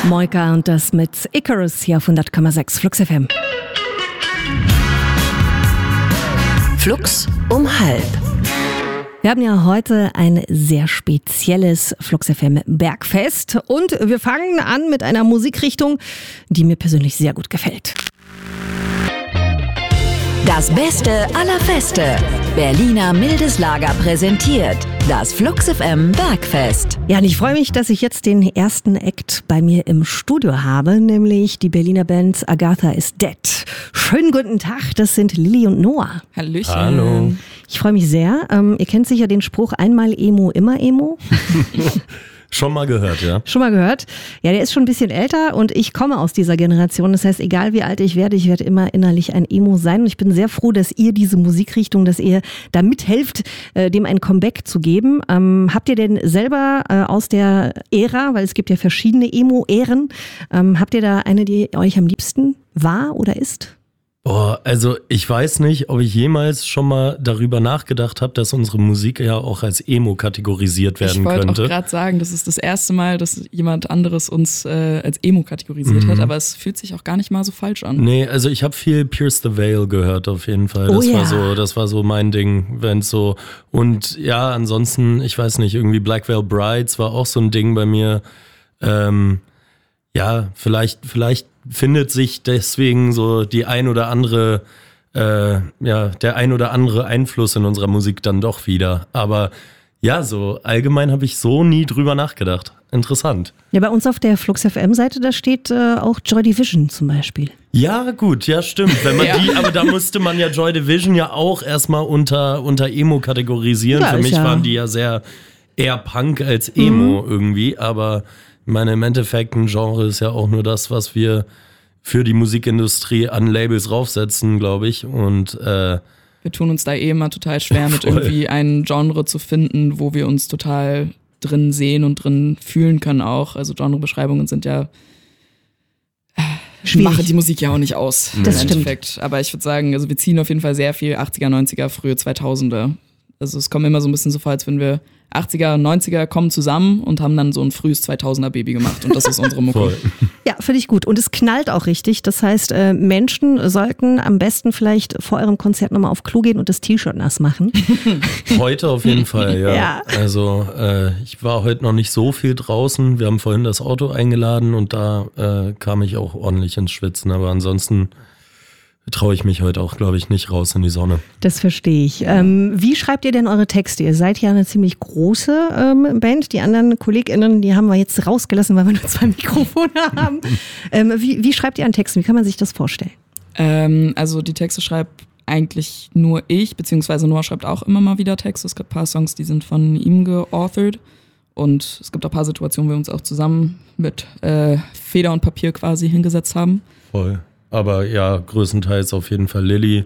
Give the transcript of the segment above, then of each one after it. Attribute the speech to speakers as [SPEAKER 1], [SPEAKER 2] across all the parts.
[SPEAKER 1] Moika und das mit Icarus hier auf 100,6 Flux FM.
[SPEAKER 2] Flux um halb.
[SPEAKER 1] Wir haben ja heute ein sehr spezielles Flux FM Bergfest und wir fangen an mit einer Musikrichtung, die mir persönlich sehr gut gefällt.
[SPEAKER 2] Das Beste aller Feste. Berliner Mildes Lager präsentiert das Flux FM Bergfest.
[SPEAKER 1] Ja, und ich freue mich, dass ich jetzt den ersten Act bei mir im Studio habe, nämlich die Berliner Band Agatha is Dead. Schönen guten Tag, das sind Lilly und Noah.
[SPEAKER 3] Hallöchen.
[SPEAKER 4] Hallo.
[SPEAKER 1] Ich freue mich sehr. Ihr kennt sicher den Spruch, einmal Emo, immer Emo.
[SPEAKER 4] Schon mal gehört, ja.
[SPEAKER 1] Schon mal gehört? Ja, der ist schon ein bisschen älter und ich komme aus dieser Generation. Das heißt, egal wie alt ich werde immer innerlich ein Emo sein. Und ich bin sehr froh, dass ihr diese Musikrichtung, dass ihr da mithelft, dem ein Comeback zu geben. Habt ihr denn selber aus der Ära, weil es gibt ja verschiedene Emo-Ähren, habt ihr da eine, die euch am liebsten war oder ist?
[SPEAKER 4] Boah, also ich weiß nicht, ob ich jemals schon mal darüber nachgedacht habe, dass unsere Musik ja auch als Emo kategorisiert werden könnte.
[SPEAKER 3] Ich wollte auch gerade sagen, das ist das erste Mal, dass jemand anderes uns als Emo kategorisiert hat, aber es fühlt sich auch gar nicht mal so falsch an.
[SPEAKER 4] Nee, also ich habe viel Pierce the Veil gehört auf jeden Fall. Das war so mein Ding, wenn so. Und ja, ansonsten, ich weiß nicht, irgendwie Black Veil Brides war auch so ein Ding bei mir. Ja, vielleicht findet sich deswegen so die ein oder andere, der ein oder andere Einfluss in unserer Musik dann doch wieder. Aber ja, so allgemein habe ich so nie drüber nachgedacht. Interessant.
[SPEAKER 1] Ja, bei uns auf der Flux FM-Seite, da steht auch Joy Division zum Beispiel.
[SPEAKER 4] Ja, gut, ja, stimmt. Wenn man aber da musste man ja Joy Division ja auch erstmal unter Emo kategorisieren.
[SPEAKER 1] Ja,
[SPEAKER 4] für mich waren die ja eher Punk als Emo irgendwie, aber ich meine, im Endeffekt ein Genre ist ja auch nur das, was wir für die Musikindustrie an Labels raufsetzen, glaube ich. Und
[SPEAKER 3] wir tun uns da immer total schwer, mit irgendwie ein Genre zu finden, wo wir uns total drin sehen und drin fühlen können auch. Also Genrebeschreibungen sind ja machen die Musik ja auch nicht aus.
[SPEAKER 1] Das
[SPEAKER 3] im Endeffekt. Aber ich würde sagen, also wir ziehen auf jeden Fall sehr viel 80er, 90er, frühe 2000er. Also es kommt immer so ein bisschen so vor, als wenn wir 80er und 90er kommen zusammen und haben dann so ein frühes 2000er-Baby gemacht. Und das ist unsere Mucke.
[SPEAKER 4] voll.
[SPEAKER 1] Ja, finde ich gut. Und es knallt auch richtig. Das heißt, Menschen sollten am besten vielleicht vor eurem Konzert nochmal auf Klo gehen und das T-Shirt nass machen.
[SPEAKER 4] Heute auf jeden Fall, ja.
[SPEAKER 1] Ja.
[SPEAKER 4] Also ich war heute noch nicht so viel draußen. Wir haben vorhin das Auto eingeladen und da kam ich auch ordentlich ins Schwitzen. Aber ansonsten traue ich mich heute auch, glaube ich, nicht raus in die Sonne.
[SPEAKER 1] Das verstehe ich. Wie schreibt ihr denn eure Texte? Ihr seid ja eine ziemlich große Band. Die anderen KollegInnen, die haben wir jetzt rausgelassen, weil wir nur 2 Mikrofone haben. Wie schreibt ihr an Texten? Wie kann man sich das vorstellen?
[SPEAKER 3] Also die Texte schreibt eigentlich nur ich, beziehungsweise Noah schreibt auch immer mal wieder Texte. Es gibt ein paar Songs, die sind von ihm geauthored. Und es gibt auch ein paar Situationen, wo wir uns auch zusammen mit Feder und Papier quasi hingesetzt haben.
[SPEAKER 4] Voll. Aber ja, größtenteils auf jeden Fall Lilly.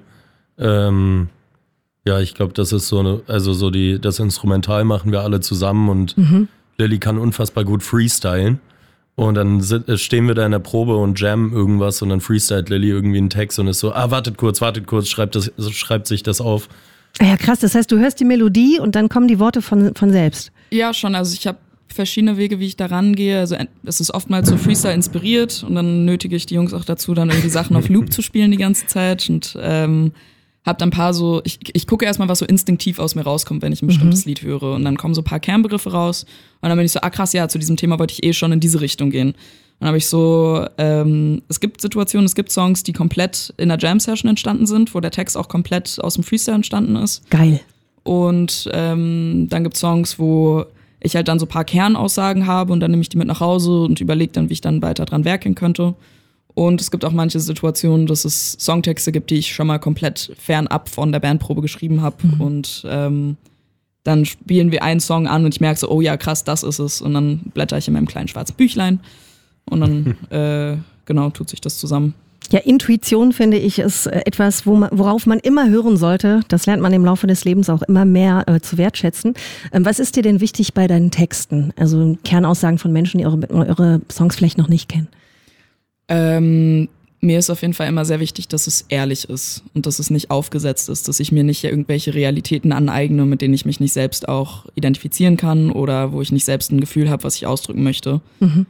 [SPEAKER 4] Ja, ich glaube, das ist das Instrumental machen wir alle zusammen und Lilly kann unfassbar gut freestylen. Und dann stehen wir da in der Probe und jammen irgendwas und dann freestylt Lilly irgendwie einen Text und ist so, wartet kurz, schreibt sich das auf.
[SPEAKER 1] Ja, krass. Das heißt, du hörst die Melodie und dann kommen die Worte von selbst.
[SPEAKER 3] Ja, schon. Also ich habe verschiedene Wege, wie ich da rangehe. Also es ist oftmals so Freestyle inspiriert und dann nötige ich die Jungs auch dazu, dann irgendwie Sachen auf Loop zu spielen die ganze Zeit und hab dann ein paar so, ich gucke erstmal, was so instinktiv aus mir rauskommt, wenn ich ein bestimmtes Lied höre und dann kommen so ein paar Kernbegriffe raus und dann bin ich so, krass, ja, zu diesem Thema wollte ich schon in diese Richtung gehen. Dann habe ich so, es gibt Situationen, es gibt Songs, die komplett in einer Jam-Session entstanden sind, wo der Text auch komplett aus dem Freestyle entstanden ist.
[SPEAKER 1] Geil.
[SPEAKER 3] Und dann gibt's Songs, wo ich halt dann so ein paar Kernaussagen habe und dann nehme ich die mit nach Hause und überlege dann, wie ich dann weiter dran werkeln könnte. Und es gibt auch manche Situationen, dass es Songtexte gibt, die ich schon mal komplett fernab von der Bandprobe geschrieben habe. Und dann spielen wir einen Song an und ich merke so, oh ja, krass, das ist es. Und dann blätter ich in meinem kleinen schwarzen Büchlein und dann tut sich das zusammen.
[SPEAKER 1] Ja, Intuition, finde ich, ist etwas, worauf man immer hören sollte. Das lernt man im Laufe des Lebens auch immer mehr zu wertschätzen. Was ist dir denn wichtig bei deinen Texten? Also Kernaussagen von Menschen, die eure Songs vielleicht noch nicht kennen.
[SPEAKER 3] Mir ist auf jeden Fall immer sehr wichtig, dass es ehrlich ist und dass es nicht aufgesetzt ist, dass ich mir nicht irgendwelche Realitäten aneigne, mit denen ich mich nicht selbst auch identifizieren kann oder wo ich nicht selbst ein Gefühl habe, was ich ausdrücken möchte.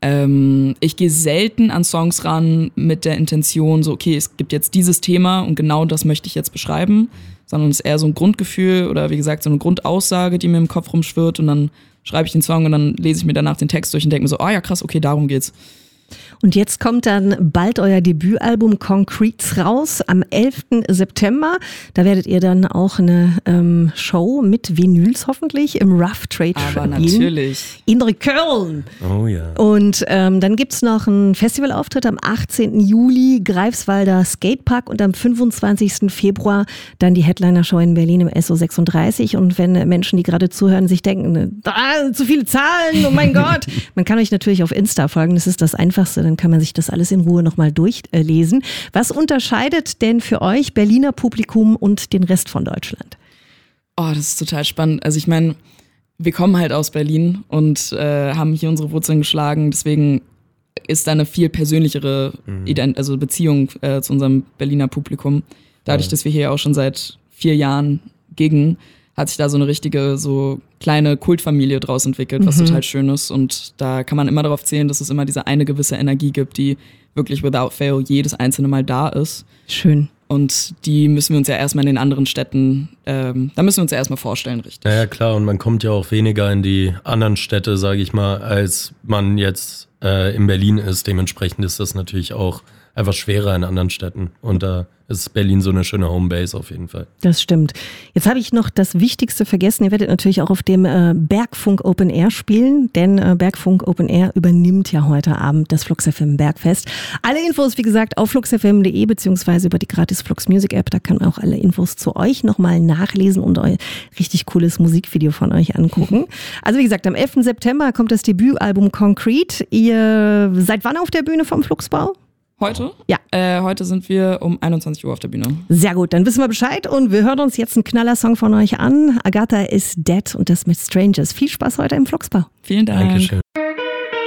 [SPEAKER 3] Ich gehe selten an Songs ran mit der Intention, so okay, es gibt jetzt dieses Thema und genau das möchte ich jetzt beschreiben, sondern es ist eher so ein Grundgefühl oder wie gesagt so eine Grundaussage, die mir im Kopf rumschwirrt und dann schreibe ich den Song und dann lese ich mir danach den Text durch und denke mir so, ja krass, okay, darum geht's.
[SPEAKER 1] Und jetzt kommt dann bald euer Debütalbum Concretes raus, am 11. September. Da werdet ihr dann auch eine Show mit Vinyls hoffentlich im Rough Trade
[SPEAKER 3] Aber
[SPEAKER 1] spielen.
[SPEAKER 3] natürlich.
[SPEAKER 1] In Köln.
[SPEAKER 4] Oh ja.
[SPEAKER 1] Und dann gibt's noch einen Festivalauftritt am 18. Juli, Greifswalder Skatepark und am 25. Februar dann die Headliner-Show in Berlin im SO36. Und wenn Menschen, die gerade zuhören, sich denken, zu viele Zahlen, oh mein Gott. Man kann euch natürlich auf Insta folgen, das ist das Einfachste, dann kann man sich das alles in Ruhe nochmal durchlesen. Was unterscheidet denn für euch Berliner Publikum und den Rest von Deutschland?
[SPEAKER 3] Oh, das ist total spannend. Also ich meine, wir kommen halt aus Berlin und haben hier unsere Wurzeln geschlagen. Deswegen ist da eine viel persönlichere Beziehung zu unserem Berliner Publikum. Dadurch, dass wir hier auch schon seit 4 Jahren giggen, hat sich da so eine richtige, so kleine Kultfamilie draus entwickelt, was total schön ist. Und da kann man immer darauf zählen, dass es immer diese eine gewisse Energie gibt, die wirklich without fail jedes einzelne Mal da ist.
[SPEAKER 1] Schön.
[SPEAKER 3] Und die müssen wir uns ja erstmal in den anderen Städten, da müssen wir uns ja erstmal vorstellen, richtig.
[SPEAKER 4] Ja, klar, und man kommt ja auch weniger in die anderen Städte, sage ich mal, als man jetzt in Berlin ist. Dementsprechend ist das natürlich auch einfach schwerer in anderen Städten. Und da ist Berlin so eine schöne Homebase auf jeden Fall.
[SPEAKER 1] Das stimmt. Jetzt habe ich noch das Wichtigste vergessen. Ihr werdet natürlich auch auf dem Bergfunk Open Air spielen, denn Bergfunk Open Air übernimmt ja heute Abend das Flux FM Bergfest. Alle Infos, wie gesagt, auf fluxfm.de beziehungsweise über die gratis Flux Music App. Da kann man auch alle Infos zu euch nochmal nachlesen und euer richtig cooles Musikvideo von euch angucken. Also wie gesagt, am 11. September kommt das Debütalbum Concrete. Ihr seid wann auf der Bühne vom Fluxbau?
[SPEAKER 3] Heute?
[SPEAKER 1] Ja.
[SPEAKER 3] Heute sind wir um 21 Uhr auf der Bühne.
[SPEAKER 1] Sehr gut, dann wissen wir Bescheid und wir hören uns jetzt einen Knaller-Song von euch an. Agatha is Dead und das mit Strangers. Viel Spaß heute im Fluxbau.
[SPEAKER 3] Vielen Dank.
[SPEAKER 4] Dankeschön.